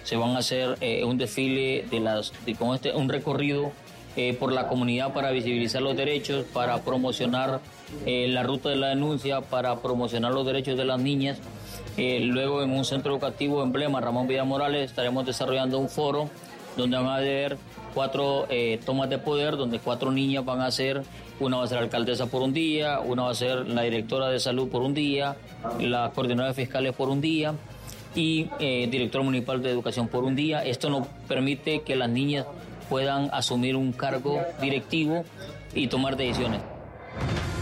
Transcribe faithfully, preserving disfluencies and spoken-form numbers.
se van a hacer eh, un desfile, de las, de, con este, un recorrido eh, por la comunidad para visibilizar los derechos, para promocionar eh, la ruta de la denuncia, para promocionar los derechos de las niñas. Eh, luego en un centro educativo emblema, Ramón Villa Morales, estaremos desarrollando un foro donde van a haber cuatro eh, tomas de poder, donde cuatro niñas van a ser, una va a ser alcaldesa por un día, una va a ser la directora de salud por un día, la coordinadora de fiscales por un día y eh, director municipal de educación por un día. Esto nos permite que las niñas puedan asumir un cargo directivo y tomar decisiones.